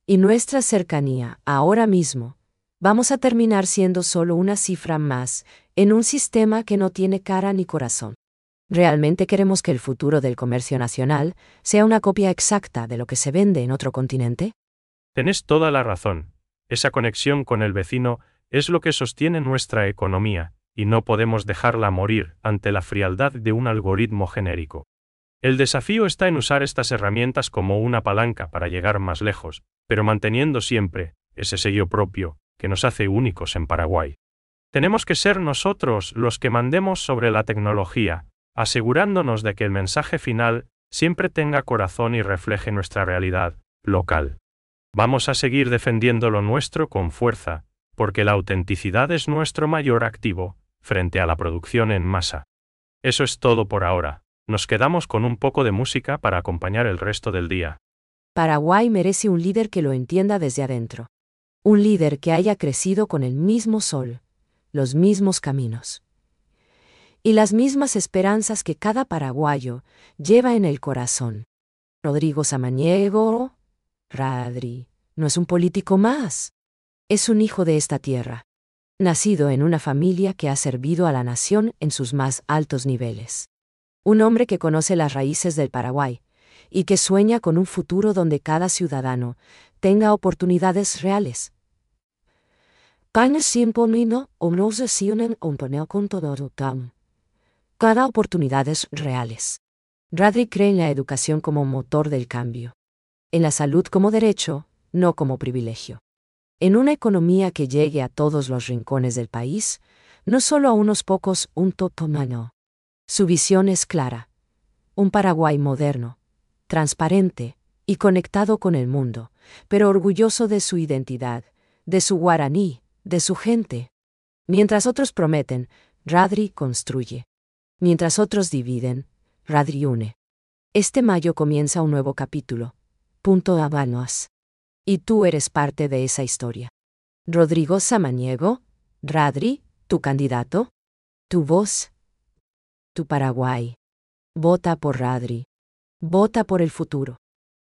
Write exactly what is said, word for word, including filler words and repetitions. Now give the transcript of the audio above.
Y nuestra cercanía, ahora mismo, vamos a terminar siendo solo una cifra más en un sistema que no tiene cara ni corazón. ¿Realmente queremos que el futuro del comercio nacional sea una copia exacta de lo que se vende en otro continente? Tenés toda la razón. Esa conexión con el vecino es lo que sostiene nuestra economía, y no podemos dejarla morir ante la frialdad de un algoritmo genérico. El desafío está en usar estas herramientas como una palanca para llegar más lejos, pero manteniendo siempre ese sello propio que nos hace únicos en Paraguay. Tenemos que ser nosotros los que mandemos sobre la tecnología, asegurándonos de que el mensaje final siempre tenga corazón y refleje nuestra realidad local. Vamos a seguir defendiendo lo nuestro con fuerza, porque la autenticidad es nuestro mayor activo frente a la producción en masa. Eso es todo por ahora. Nos quedamos con un poco de música para acompañar el resto del día. Paraguay merece un líder que lo entienda desde adentro. Un líder que haya crecido con el mismo sol, los mismos caminos y las mismas esperanzas que cada paraguayo lleva en el corazón. Rodrigo Samaniego, Radri, no es un político más. Es un hijo de esta tierra, nacido en una familia que ha servido a la nación en sus más altos niveles. Un hombre que conoce las raíces del Paraguay y que sueña con un futuro donde cada ciudadano tenga oportunidades reales. Cada oportunidades reales. Radri cree en la educación como motor del cambio. En la salud como derecho, no como privilegio. En una economía que llegue a todos los rincones del país, no solo a unos pocos, un totomano. Su visión es clara. Un Paraguay moderno, transparente y conectado con el mundo, pero orgulloso de su identidad, de su guaraní, de su gente. Mientras otros prometen, Radri construye. Mientras otros dividen, Radri une. Este mayo comienza un nuevo capítulo. Punto Habanos. Y tú eres parte de esa historia. Rodrigo Samaniego, Radri, tu candidato, tu voz, tu Paraguay. Vota por Radri. Vota por el futuro.